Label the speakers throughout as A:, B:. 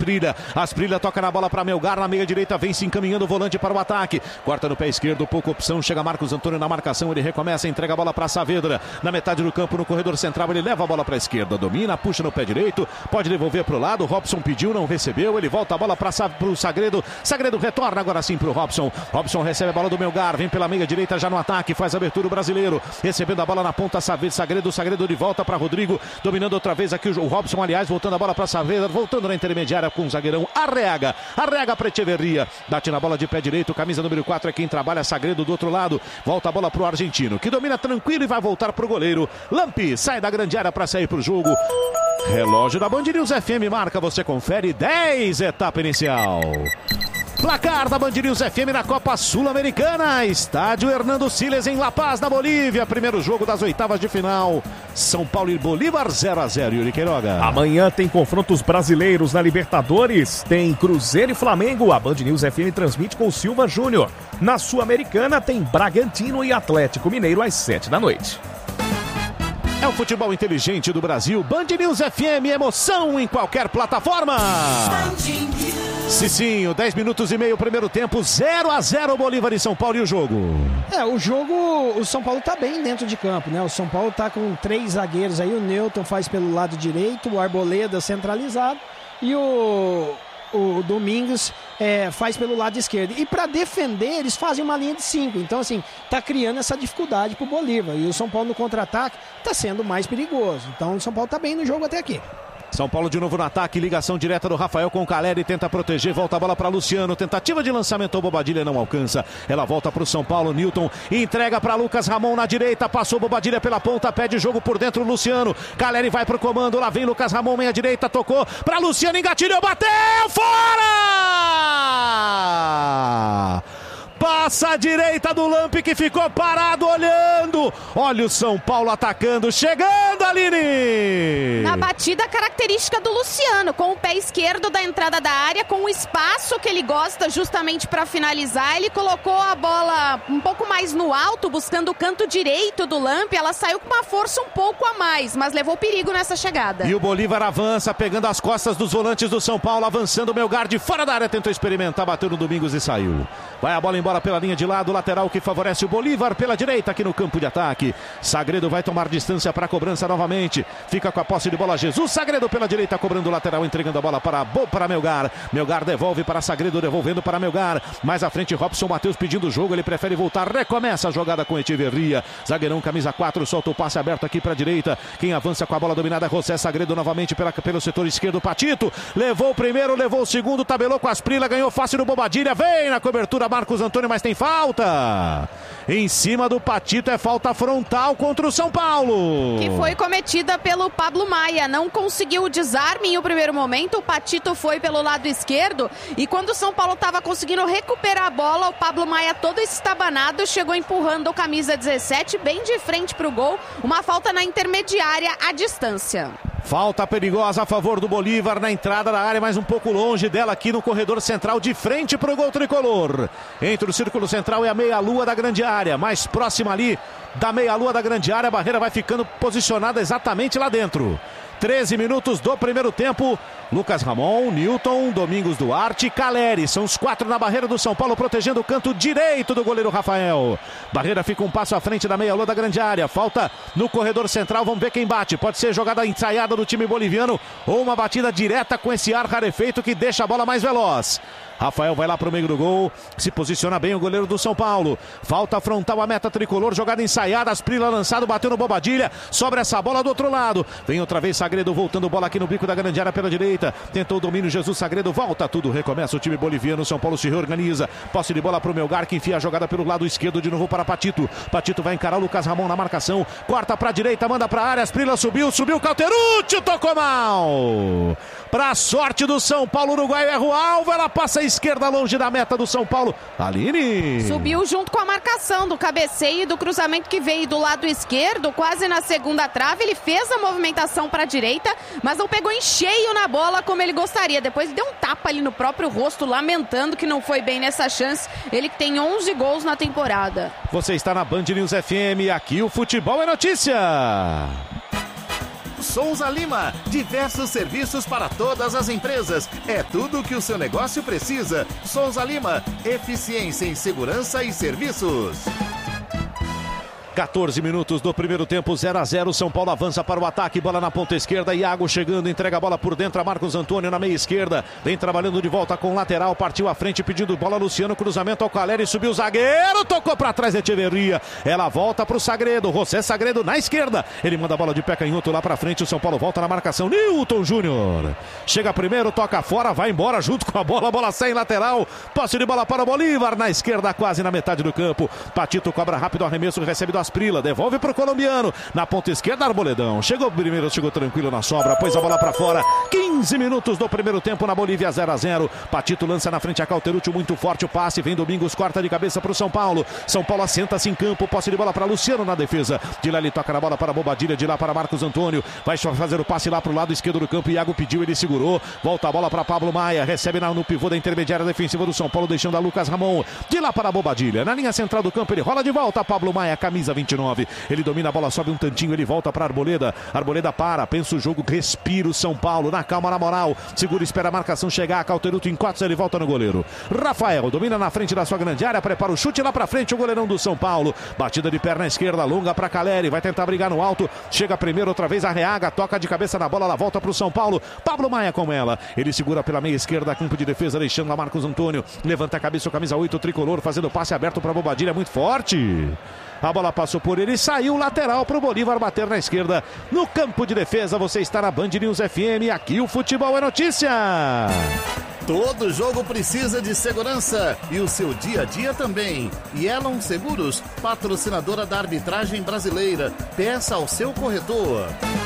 A: Asprilla toca na bola para Melgar, na meia direita, vem se encaminhando o volante para o ataque. Corta no pé esquerdo, pouca opção, chega Marcos Antônio na marcação, ele recomeça, entrega a bola para Saavedra. Na metade do campo, no corredor central, ele leva a bola para a esquerda, domina, puxa no pé direito, pode devolver para o lado. Robson pediu, não recebeu, ele volta a bola para o Sagredo. Sagredo retorna agora sim para o Robson. Robson recebe a bola do Melgar, vem pela meia direita já no ataque, faz a abertura o brasileiro, recebendo a bola na ponta, Sagredo de volta para Rodrigo, dominando outra vez aqui o Robson, aliás, voltando a bola para Saavedra, voltando na intermediária com o zagueirão Arreaga para Echeverria, bate na bola de pé direito, camisa número 4 é quem trabalha, Sagredo do outro lado, volta a bola para o argentino, que domina tranquilo e vai voltar para o goleiro. Lampi sai da grande área para sair para o jogo. Relógio da Band News FM marca, você confere 10, etapa inicial. Placar da Band News FM na Copa Sul-Americana, estádio Hernando Siles em La Paz, na Bolívia, primeiro jogo das oitavas de final, São Paulo e Bolívar 0-0, Yuri Queiroga.
B: Amanhã tem confrontos brasileiros na Libertadores, tem Cruzeiro e Flamengo, a Band News FM transmite com o Silva Júnior. Na Sul-Americana tem Bragantino e Atlético Mineiro às 7 da noite.
A: É o futebol inteligente do Brasil, Band News FM, emoção em qualquer plataforma. Cicinho, 10 minutos e meio, primeiro tempo, 0-0 Bolívar e São Paulo, e o jogo?
C: O jogo, o São Paulo tá bem dentro de campo, né? O São Paulo tá com 3 zagueiros aí, o Newton faz pelo lado direito, o Arboleda centralizado e o Domingos faz pelo lado esquerdo. E para defender, eles fazem uma linha de 5. Então, assim, tá criando essa dificuldade pro Bolívar. E o São Paulo no contra-ataque tá sendo mais perigoso. Então, o São Paulo tá bem no jogo até aqui.
A: São Paulo de novo no ataque, ligação direta do Rafael com o Caleri, tenta proteger, volta a bola para Luciano, tentativa de lançamento, o Bobadilha não alcança, ela volta para o São Paulo, Newton entrega para Lucas Ramon na direita, passou Bobadilha pela ponta, pede jogo por dentro, Luciano, Caleri vai pro comando, lá vem Lucas Ramon, meia direita, tocou para Luciano, engatilhou, bateu, fora! Passa a direita do Lampi, que ficou parado olhando. Olha o São Paulo atacando, chegando, Aline!
D: Na batida característica do Luciano, com o pé esquerdo da entrada da área, com o espaço que ele gosta justamente para finalizar, ele colocou a bola um pouco mais no alto, buscando o canto direito do Lampi. Ela saiu com uma força um pouco a mais, mas levou perigo nessa chegada.
A: E o Bolívar avança, pegando as costas dos volantes do São Paulo, avançando o Melgar de fora da área, tentou experimentar, bateu no Domingos e saiu. Vai a bola embora pela linha de lado, lateral que favorece o Bolívar pela direita aqui no campo de ataque. Sagredo vai tomar distância para a cobrança novamente. Fica com a posse de bola Jesus. Sagredo pela direita, cobrando o lateral, entregando a bola para Melgar. Melgar devolve para Sagredo, devolvendo para Melgar. Mais à frente, Robson Matheus pedindo o jogo. Ele prefere voltar, recomeça a jogada com Echeverria. Zagueirão, camisa 4, solta o passe aberto aqui para a direita. Quem avança com a bola dominada é José Sagredo novamente pelo setor esquerdo. Patito levou o primeiro, levou o segundo, tabelou com Asprilla, ganhou fácil no Bobadilha. Vem na cobertura Marcos Antônio, mas tem falta em cima do Patito, é falta frontal contra o São Paulo,
D: que foi cometida pelo Pablo Maia. Não conseguiu o desarme em um primeiro momento, o Patito foi pelo lado esquerdo e quando o São Paulo estava conseguindo recuperar a bola, o Pablo Maia todo estabanado chegou empurrando o camisa 17 bem de frente para o gol, uma falta na intermediária à distância.
A: Falta perigosa a favor do Bolívar na entrada da área, mas um pouco longe dela aqui no corredor central, de frente para o gol tricolor. Entre o círculo central e a meia-lua da grande área, mais próxima ali da meia-lua da grande área, a barreira vai ficando posicionada exatamente lá dentro. 13 minutos do primeiro tempo. Lucas Ramon, Newton, Domingos Duarte, Caleri. São os 4 na barreira do São Paulo, protegendo o canto direito do goleiro Rafael. Barreira fica um passo à frente da meia-lua da grande área. Falta no corredor central, vamos ver quem bate. Pode ser jogada ensaiada do time boliviano ou uma batida direta com esse ar rarefeito que deixa a bola mais veloz. Rafael vai lá pro meio do gol, se posiciona bem o goleiro do São Paulo. Falta frontal a meta tricolor, jogada ensaiada, Asprilla lançado, bateu no Bobadilha, sobra essa bola do outro lado. Vem outra vez Sagredo voltando bola aqui no bico da grande área pela direita. Tentou o domínio, Jesus Sagredo, volta tudo, recomeça o time boliviano, São Paulo se reorganiza. Posse de bola pro Melgar, que enfia a jogada pelo lado esquerdo de novo para Patito. Patito vai encarar o Lucas Ramon na marcação, corta pra direita, manda pra área, Asprilla subiu, Cauterucci, tocou mal. Pra sorte do São Paulo, Uruguai erra o alvo, ela passa a esquerda longe da meta do São Paulo. Aline.
D: Subiu junto com a marcação do cabeceio e do cruzamento que veio do lado esquerdo, quase na segunda trave. Ele fez a movimentação para a direita, mas não pegou em cheio na bola como ele gostaria. Depois deu um tapa ali no próprio rosto, lamentando que não foi bem nessa chance. Ele que tem 11 gols na temporada.
A: Você está na Band News FM, aqui o futebol é notícia.
E: Souza Lima, diversos serviços para todas as empresas. É tudo o que o seu negócio precisa. Souza Lima, eficiência em segurança e serviços.
A: 14 minutos do primeiro tempo, 0-0. São Paulo avança para o ataque, bola na ponta esquerda. Iago chegando, entrega a bola por dentro a Marcos Antônio na meia esquerda. Vem trabalhando de volta com o lateral, partiu à frente pedindo bola. Luciano, cruzamento ao Caleri, subiu o zagueiro, tocou para trás Echeverria. Ela volta para o Sagredo, José Sagredo na esquerda. Ele manda a bola de pé canhoto lá para frente. O São Paulo volta na marcação. Nilton Júnior chega primeiro, toca fora, vai embora junto com a bola sai em lateral. Posse de bola para o Bolívar na esquerda, quase na metade do campo. Patito cobra rápido o arremesso, recebe do Asprila, devolve para o colombiano, na ponta esquerda Arboledão, chegou primeiro, chegou tranquilo na sobra, pôs a bola para fora. 15 minutos do primeiro tempo na Bolívia, 0-0. Patito lança na frente a Cauterucci, muito forte o passe, vem Domingos, corta de cabeça para o São Paulo. São Paulo assenta-se em campo, posse de bola para Luciano na defesa. De lá ele toca na bola para Bobadilha, de lá para Marcos Antônio, vai fazer o passe lá para o lado esquerdo do campo. Iago pediu, ele segurou, volta a bola para Pablo Maia, recebe no pivô da intermediária defensiva do São Paulo, deixando a Lucas Ramon. De lá para Bobadilha, na linha central do campo, ele rola de volta, Pablo Maia, camisa 29. Ele domina a bola, sobe um tantinho, ele volta para Arboleda. Arboleda para, pensa o jogo, respira o São Paulo, na calma, na moral. Segura, espera a marcação chegar. Cauterucci encosta, ele volta no goleiro. Rafael domina na frente da sua grande área, prepara o chute lá para frente, o goleirão do São Paulo. Batida de perna esquerda, longa para Caleri, vai tentar brigar no alto. Chega primeiro, outra vez Arreaga, toca de cabeça na bola, ela volta para o São Paulo. Pablo Maia com ela. Ele segura pela meia esquerda, campo de defesa, deixando lá Marcos Antônio. Levanta a cabeça, o camisa 8, o tricolor, fazendo passe aberto para Bobadilha, muito forte. A bola passou por ele e saiu lateral para o Bolívar bater na esquerda. No campo de defesa, você está na Band News FM. Aqui o futebol é notícia.
E: Todo jogo precisa de segurança e o seu dia a dia também. Yellow Seguros, patrocinadora da arbitragem brasileira. Peça ao seu corretor.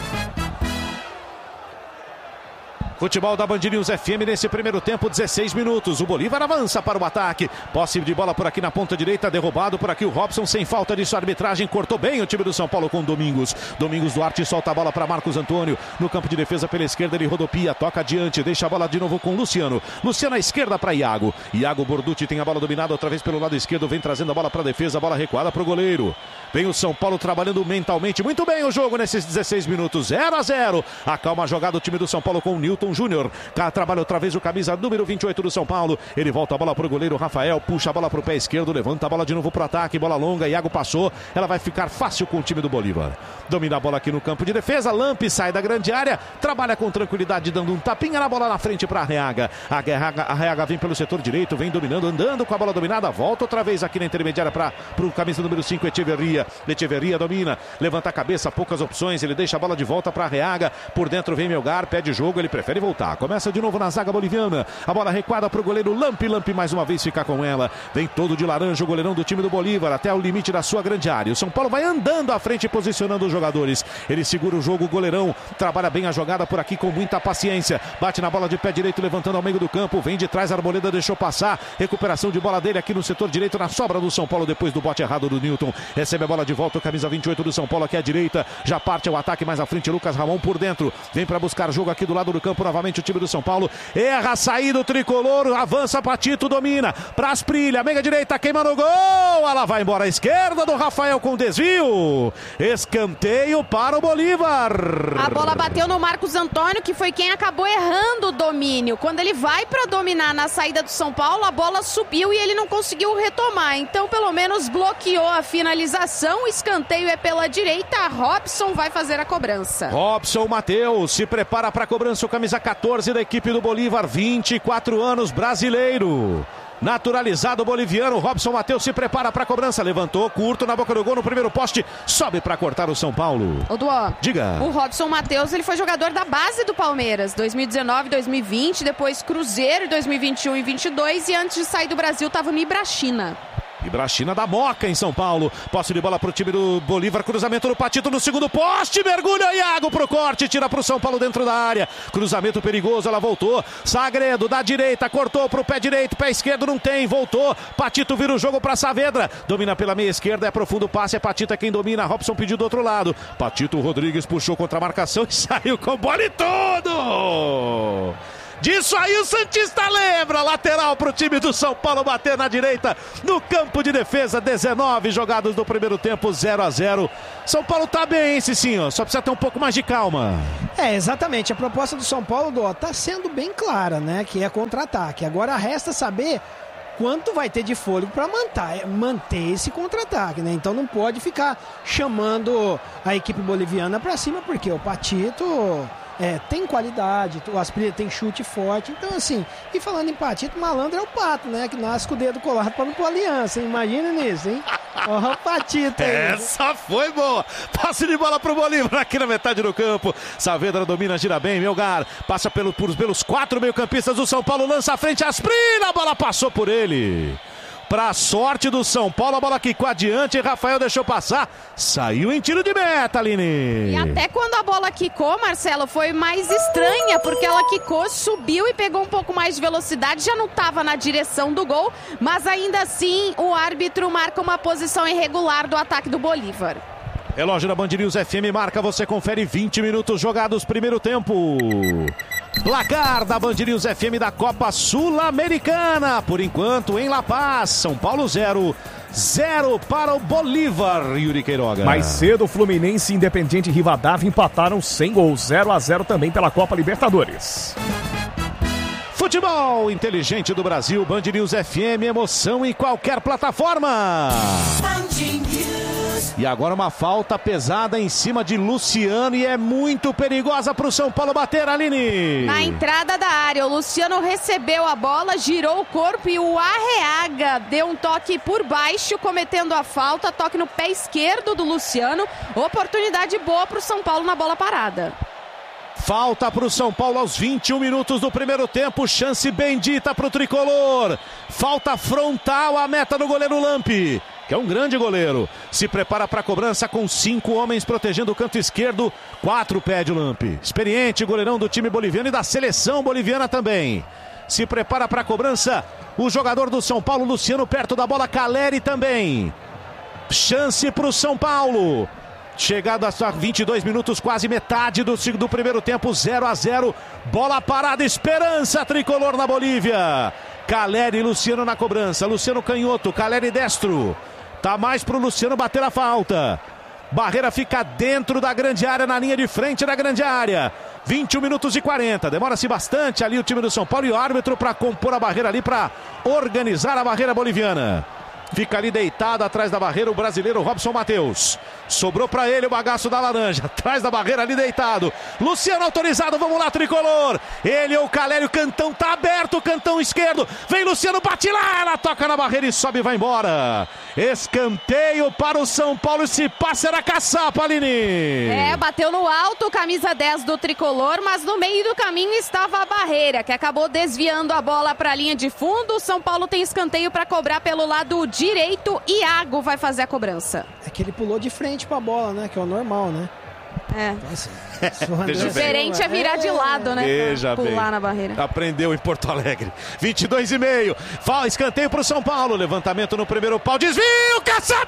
A: Futebol da Band News FM nesse primeiro tempo, 16 minutos. O Bolívar avança para o ataque. Posse de bola por aqui na ponta direita, derrubado por aqui o Robson, sem falta de sua arbitragem. Cortou bem o time do São Paulo com Domingos. Domingos Duarte solta a bola para Marcos Antônio. No campo de defesa pela esquerda, ele rodopia, toca adiante, deixa a bola de novo com Luciano. Luciano à esquerda para Iago. Iago Borducci tem a bola dominada outra vez pelo lado esquerdo, vem trazendo a bola para a defesa, a bola recuada para o goleiro. Vem o São Paulo trabalhando mentalmente muito bem o jogo nesses 16 minutos, 0-0. Acalma a jogada o time do São Paulo com o Nilton Júnior. Trabalha outra vez o camisa número 28 do São Paulo. Ele volta a bola para o goleiro Rafael, puxa a bola para o pé esquerdo, levanta a bola de novo para o ataque, bola longa, Iago passou, ela vai ficar fácil com o time do Bolívar. Domina a bola aqui no campo de defesa, Lampe sai da grande área, trabalha com tranquilidade, dando um tapinha na bola na frente para Arreaga. Arreaga vem pelo setor direito, vem dominando, andando com a bola dominada, volta outra vez aqui na intermediária para o camisa número 5, Echeverria. Echeverria domina, levanta a cabeça, poucas opções, ele deixa a bola de volta para Arreaga, por dentro vem Melgar, pede jogo, ele prefere voltar. Começa de novo na zaga boliviana, a bola recuada para o goleiro Lampe mais uma vez fica com ela, vem todo de laranja o goleirão do time do Bolívar até o limite da sua grande área. O São Paulo vai andando à frente, posicionando os jogadores, ele segura o jogo, o goleirão trabalha bem a jogada por aqui com muita paciência, bate na bola de pé direito, levantando ao meio do campo, vem de trás, a Arboleda deixou passar, recuperação de bola dele aqui no setor direito, na sobra do São Paulo depois do bote errado do Nilton, recebe a bola de volta, o camisa 28 do São Paulo aqui à direita, já parte o ataque mais à frente, Lucas Ramon por dentro, vem para buscar jogo aqui do lado do campo, novamente o time do São Paulo, erra a saída, o tricolor, avança Patito, domina, para Asprilla, meia direita, queima no gol, ela vai embora à esquerda do Rafael com desvio, escanteio para o Bolívar.
D: A bola bateu no Marcos Antônio, que foi quem acabou errando o domínio. Quando ele vai para dominar na saída do São Paulo, a bola subiu e ele não conseguiu retomar, então pelo menos bloqueou a finalização. O escanteio é pela direita, Robson vai fazer a cobrança.
A: Robson Matheus se prepara para a cobrança, o camisa 14 da equipe do Bolívar, 24 anos, brasileiro. Naturalizado boliviano, Robson Matheus se prepara para a cobrança, levantou, curto na boca do gol no primeiro poste, sobe para cortar o São Paulo.
D: Ô Duó,
A: diga.
D: O Robson Matheus, ele foi jogador da base do Palmeiras, 2019, 2020, depois Cruzeiro, 2021 e 2022, e antes de sair do Brasil estava no Ibrachina.
A: Ibrachina da Moca em São Paulo, posse de bola para o time do Bolívar, cruzamento do Patito no segundo poste, mergulha Iago pro corte, tira para o São Paulo dentro da área, cruzamento perigoso, ela voltou, Sagredo da direita, cortou para o pé direito, pé esquerdo não tem, voltou, Patito vira o jogo para Saavedra, domina pela meia esquerda, é profundo passe, é Patito é quem domina, Robson pediu do outro lado, Patito Rodrigues puxou contra a marcação e saiu com bola e tudo! Disso aí o santista lembra. Lateral pro time do São Paulo bater na direita no campo de defesa. 19 jogados do primeiro tempo, 0-0. São Paulo tá bem, Cicinho. Só precisa ter um pouco mais de calma.
C: Exatamente. A proposta do São Paulo tá sendo bem clara, né? Que é contra-ataque. Agora resta saber quanto vai ter de fôlego para manter esse contra-ataque, né? Então não pode ficar chamando a equipe boliviana para cima, porque o Patito tem qualidade, o Asprilla tem chute forte. Então assim, e falando em Patito, malandro é o Pato, né? Que nasce com o dedo colado para não pôr aliança, hein? Imagina nisso, hein? Ó, o Patito aí.
A: Essa foi boa. Passe de bola pro Bolívar aqui na metade do campo. Saavedra domina, gira bem, Melgar. Passa pelos 4 meio-campistas do São Paulo. Lança à frente, Asprilla. A bola passou por ele. Pra sorte do São Paulo, a bola quicou adiante. Rafael deixou passar. Saiu em tiro de meta, Aline.
D: E até quando a bola quicou, Marcelo, foi mais estranha, porque ela quicou, subiu e pegou um pouco mais de velocidade. Já não estava na direção do gol, mas ainda assim o árbitro marca uma posição irregular do ataque do Bolívar.
A: Relógio da Band News FM marca, você confere 20 minutos jogados, primeiro tempo. Placar da Band News FM da Copa Sul-Americana. Por enquanto, em La Paz, São Paulo 0 para o Bolívar, Yuri Queiroga.
B: Mais cedo, Fluminense e Independiente Rivadavia empataram sem gols, 0-0 também pela Copa Libertadores.
A: Futebol inteligente do Brasil, Band News FM, emoção em qualquer plataforma. E agora uma falta pesada em cima de Luciano e é muito perigosa para o São Paulo bater, Aline.
D: Na entrada da área, o Luciano recebeu a bola, girou o corpo e o Arreaga deu um toque por baixo, cometendo a falta, toque no pé esquerdo do Luciano. Oportunidade boa para o São Paulo na bola parada.
A: Falta para o São Paulo aos 21 minutos do primeiro tempo. Chance bendita para o tricolor. Falta frontal à meta do goleiro Lampi, que é um grande goleiro. Se prepara para a cobrança com 5 homens protegendo o canto esquerdo. 4 pede o Lampi. Experiente goleirão do time boliviano e da seleção boliviana também. Se prepara para a cobrança o jogador do São Paulo, Luciano, perto da bola. Caleri também. Chance para o São Paulo. Chegado a 22 minutos, quase metade do primeiro tempo, 0-0. Bola parada, esperança tricolor na Bolívia. Caleri e Luciano na cobrança. Luciano canhoto, Caleri destro. Tá mais pro Luciano bater a falta. Barreira fica dentro da grande área, na linha de frente da grande área. 21 minutos e 40. Demora-se bastante ali o time do São Paulo e o árbitro para compor a barreira ali, para organizar a barreira boliviana. Fica ali deitado atrás da barreira o brasileiro Robson Matheus. Sobrou para ele o bagaço da laranja. Atrás da barreira ali deitado. Luciano autorizado, vamos lá tricolor. Ele ou o Caleri, o cantão tá aberto, o cantão esquerdo. Vem Luciano, bate lá, ela toca na barreira e sobe e vai embora. Escanteio para o São Paulo, esse passe era caçapa, Aline.
D: Bateu no alto, camisa 10 do tricolor, mas no meio do caminho estava a barreira, que acabou desviando a bola para a linha de fundo. O São Paulo tem escanteio para cobrar pelo lado direito. Iago vai fazer a cobrança.
C: É que ele pulou de frente pra bola, né? Que é o normal, né? Então, assim,
D: diferente é virar de lado, né?
A: Veja
D: pular
A: bem.
D: Na barreira.
A: Aprendeu em Porto Alegre. 22,5. Escanteio pro São Paulo. Levantamento no primeiro pau. Desvio, caçapa!